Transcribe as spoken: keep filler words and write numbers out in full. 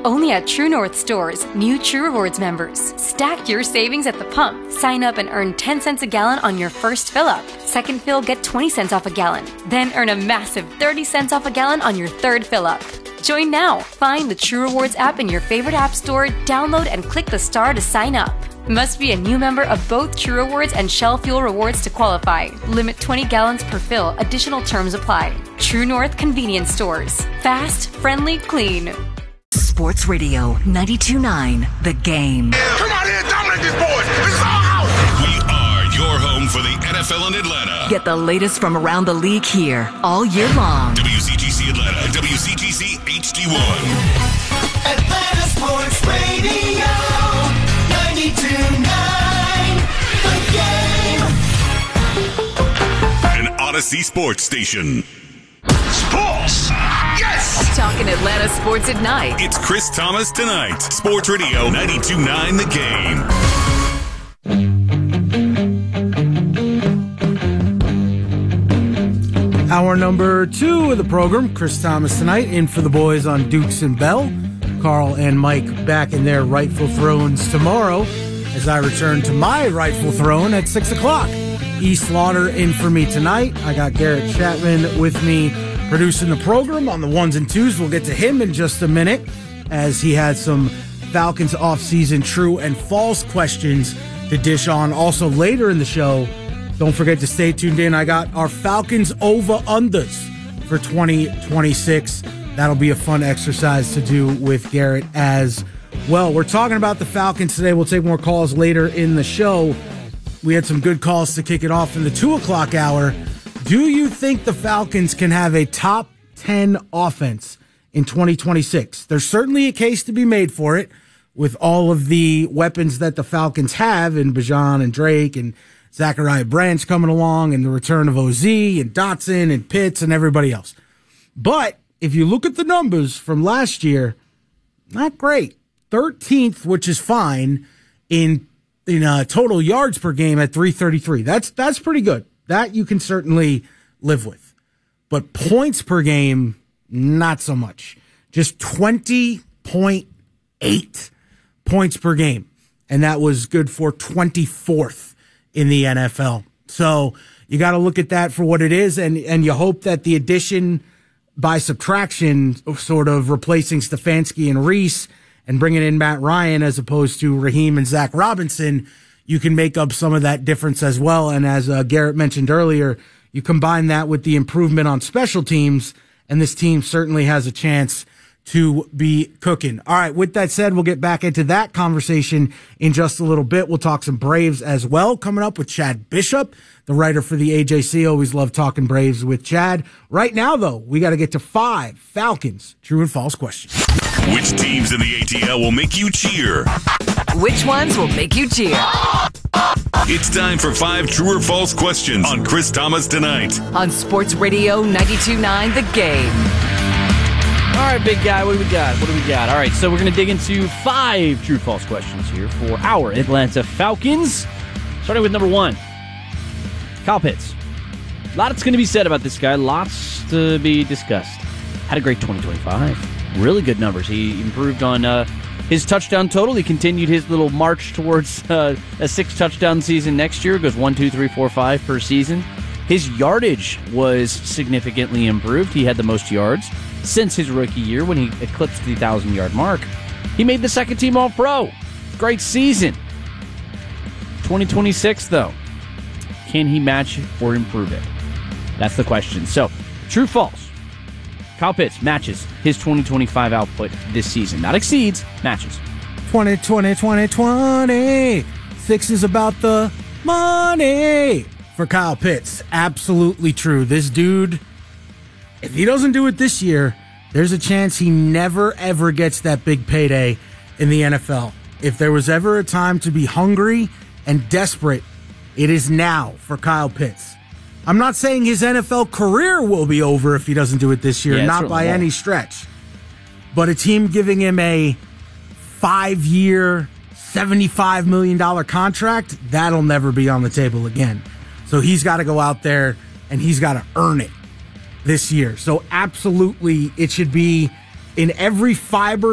Only at True North stores, new True Rewards members. Stack your savings at the pump. Sign up and earn ten cents a gallon on your first fill-up. Second fill, get twenty cents off a gallon. Then earn a massive thirty cents off a gallon on your third fill-up. Join now. Find the True Rewards app in your favorite app store, download and click the star to sign up. Must be a new member of both True Rewards and Shell Fuel Rewards to qualify. Limit twenty gallons per fill. Additional terms apply. True North Convenience Stores. Fast, friendly, clean. Sports Radio ninety-two point nine, The Game. Come out here and dominate this boys. It's all out. We are your home for the N F L in Atlanta. Get the latest from around the league here all year long. W C G C Atlanta, W C G C H D one. Atlanta Sports Radio ninety-two point nine, The Game. An Odyssey Sports Station. Sports. Yes. Talking Atlanta sports at night. It's Chris Thomas tonight. Sports Radio ninety-two point nine, The Game. Hour number two of the program. Chris Thomas tonight, in for the boys on Dukes and Bell. Carl and Mike back in their rightful thrones tomorrow as I return to my rightful throne at six o'clock. E. Slaughter in for me tonight. I got Garrett Chapman with me producing the program on the ones and twos. We'll get to him in just a minute as he had some Falcons offseason true and false questions to dish on. Also later in the show, don't forget to stay tuned in. I got our Falcons over-unders for twenty twenty-six. That'll be a fun exercise to do with Garrett as well. We're talking about the Falcons today. We'll take more calls later in the show. We had some good calls to kick it off in the two o'clock hour. Do you think the Falcons can have a top ten offense in twenty twenty-six? There's certainly a case to be made for it with all of the weapons that the Falcons have in Bijan and Drake and Zachariah Branch coming along and the return of O Z and Dotson and Pitts and everybody else. But if you look at the numbers from last year, not great. thirteenth, which is fine, in in uh, total yards per game at three thirty-three. That's that's pretty good. That you can certainly live with. But points per game, not so much. Just twenty point eight points per game. And that was good for twenty-fourth in the N F L. So you got to look at that for what it is. And, and you hope that the addition by subtraction, sort of replacing Stefanski and Reese and bringing in Matt Ryan as opposed to Raheem and Zach Robinson, you can make up some of that difference as well. And as uh, Garrett mentioned earlier, you combine that with the improvement on special teams, and this team certainly has a chance to be cooking. All right, with that said, we'll get back into that conversation in just a little bit. We'll talk some Braves as well coming up with Chad Bishop, the writer for the A J C. Always love talking Braves with Chad. Right now, though, we got to get to five Falcons true and false questions. Which teams in the A T L will make you cheer? Which ones will make you cheer? It's time for five true or false questions on Chris Thomas tonight. On Sports Radio ninety-two point nine, The Game. All right, big guy, what do we got? What do we got? All right, so we're going to dig into five true-false questions here for our Atlanta Falcons. Starting with number one, Kyle Pitts. Lots going to be said about this guy. Lots to be discussed. Had a great twenty twenty-five. Really good numbers. He improved on uh, his touchdown total. He continued his little march towards uh, a six-touchdown season next year. Goes one, two, three, four, five per season. His yardage was significantly improved. He had the most yards since his rookie year when he eclipsed the one thousand-yard mark. He made the second-team All-Pro. Great season. twenty twenty-six, though. Can he match or improve it? That's the question. So, true, false. Kyle Pitts matches his twenty twenty-five output this season. Not exceeds, matches. twenty twenty, twenty twenty. Six is about the money for Kyle Pitts. Absolutely true. This dude, if he doesn't do it this year, there's a chance he never, ever gets that big payday in the N F L. If there was ever a time to be hungry and desperate, it is now for Kyle Pitts. I'm not saying his N F L career will be over if he doesn't do it this year, Yeah, not by any stretch. But a team giving him a five-year, seventy-five million dollars contract, that'll never be on the table again. So he's got to go out there and he's got to earn it this year. So absolutely, it should be in every fiber